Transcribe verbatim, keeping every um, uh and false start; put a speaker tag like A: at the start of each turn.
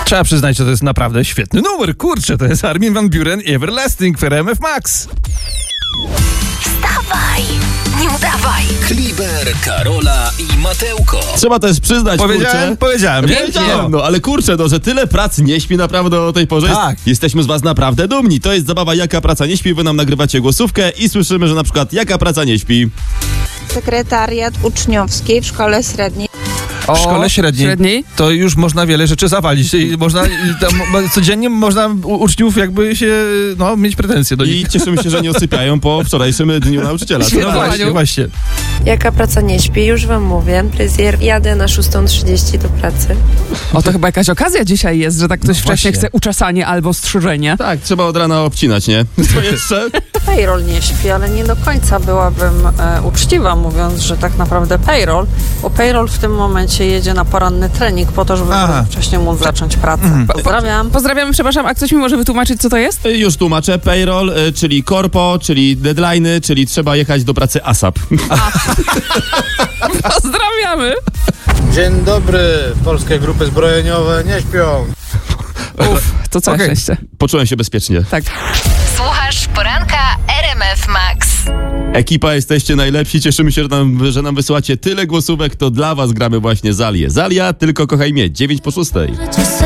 A: Trzeba przyznać, że to jest naprawdę świetny numer. Kurczę, to jest Armin van Buuren i Everlasting w R M F Max.
B: Wstawaj, nie udawaj.
C: Kliber, Karola i Mateuko.
D: Trzeba też przyznać,
A: Powiedziałem,
D: kurczę.
A: powiedziałem, nie?
D: Powiedziałem, no ale kurczę, no, że tyle prac nie śpi naprawdę o tej porze.
A: Tak.
D: Jest, jesteśmy z was naprawdę dumni. To jest zabawa Jaka praca nie śpi. Wy nam nagrywacie głosówkę i słyszymy, że na przykład Jaka praca nie śpi.
E: Sekretariat uczniowski w szkole średniej.
A: W szkole średniej,
F: średniej
A: to już można wiele rzeczy zawalić. I można, i tam, codziennie można u uczniów jakby się, no, mieć pretensje do nich.
D: I cieszymy się, że nie usypiają po wczorajszym Dniu Nauczyciela. Co?
A: No właśnie, właśnie.
G: Jaka praca nie śpi, już wam mówię. Fryzjer, jadę na szósta trzydzieści do pracy.
F: O, to chyba jakaś okazja dzisiaj jest, że tak ktoś
A: No
F: wcześniej
A: właśnie.
F: chce uczesanie albo strzyżenie.
D: Tak, trzeba od rana obcinać, nie? Co jeszcze?
H: Payroll nie śpi, ale nie do końca byłabym e, uczciwa, mówiąc, że tak naprawdę payroll, bo payroll w tym momencie jedzie na poranny trening po to, żeby
A: Aha.
H: wcześniej móc zacząć pracę. Pozdrawiam.
F: Pozdrawiamy, przepraszam, a ktoś mi może wytłumaczyć, co to jest?
D: Już tłumaczę. Payroll, y, czyli korpo, czyli deadline'y, czyli trzeba jechać do pracy ASAP.
F: Pozdrawiamy!
I: Dzień dobry, polskie grupy zbrojeniowe nie śpią.
F: Uff, to całe
A: Okej.
F: szczęście.
D: Poczułem się bezpiecznie.
F: Tak.
B: Słuchasz poranka R M F Max.
D: Ekipa, jesteście najlepsi. Cieszymy się, że nam, że nam wysyłacie tyle głosówek. To dla was gramy właśnie Zalię. Zalia, tylko kochaj mnie. dziewięć po szóstej.